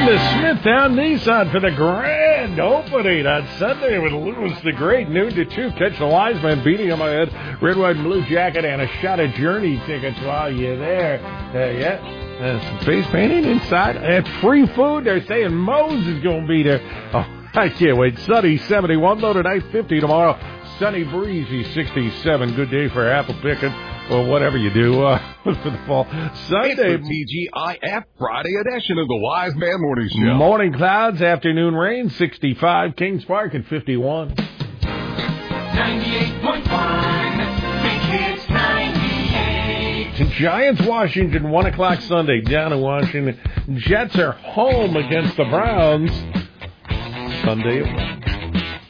to Smithtown Nissan for the grand opening on Sunday with Louis the Great, noon to 2. Catch the Wiseman beating on my head, red, white, and blue jacket, and a shot of Journey tickets while you're there. Some face painting inside. And free food. They're saying Moe's is going to be there. Oh, I can't wait. Sunny 71, low tonight 50 tomorrow. Sunny, breezy 67. Good day for apple picking. Or whatever you do for the fall. Sunday. It's the TGIF Friday edition of the Wise Man Morning Show. Morning clouds, afternoon rain, 65. Kings Park at 51. 98.1, Big Hits 98. Giants, Washington, 1 o'clock Sunday, down in Washington. Jets are home against the Browns. Sunday at 1.